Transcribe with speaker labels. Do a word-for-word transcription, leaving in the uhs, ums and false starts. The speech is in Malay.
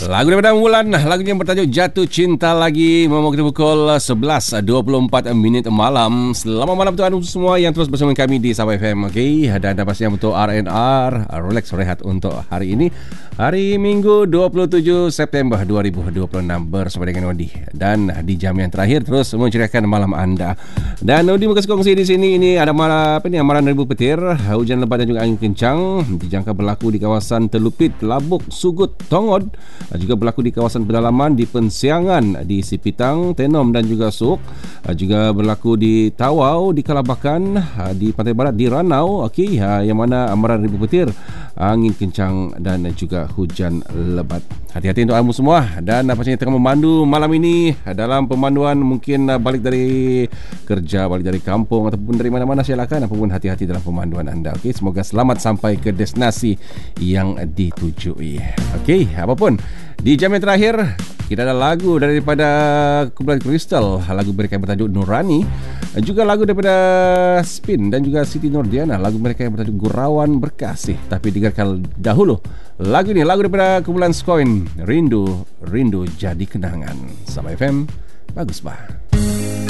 Speaker 1: Lagu daripada Wulan, lagunya bertajuk Jatuh Cinta Lagi, memang pukul sebelas dua puluh empat minit malam. Selamat malam untuk anda semua yang terus bersama kami di Sabah F M. Okey, dan ada pastinya untuk R and R, relax rehat untuk hari ini, hari Minggu dua puluh tujuh September dua ribu dua puluh enam bersama dengan Odi. Dan di jam yang terakhir terus menceriakan malam anda. Dan Odi berkongsi kongsi di sini, ini ada malam apa ni, amaran ribu petir, hujan lebat dan juga angin kencang dijangka berlaku di kawasan Telupit, Labuk, Sugut, Tongod, juga berlaku di kawasan pedalaman di Pensiangan, di Sipitang, Tenom dan juga Suk, juga berlaku di Tawau, di Kalabakan, di Pantai Barat, di Ranau. Okey, yang mana amaran ribu petir, angin kencang dan juga hujan lebat. Hati-hati untuk anda semua. Dan pastinya tengah memandu malam ini dalam pemanduan, mungkin balik dari kerja, balik dari kampung ataupun dari mana-mana, silakan apapun, hati-hati dalam pemanduan anda. Okey, semoga selamat sampai ke destinasi yang ditujui. Okey, apapun, di jam yang terakhir kita ada lagu daripada kumpulan Crystal, lagu mereka yang bertajuk Nurani, juga lagu daripada Spin dan juga Siti Nordiana, lagu mereka yang bertajuk Gurauan Berkasih. Tapi dengarkan dahulu lagu ini, lagu daripada kumpulan Skoin, Rindu, Rindu Jadi Kenangan. Sabah F M, bagus bah.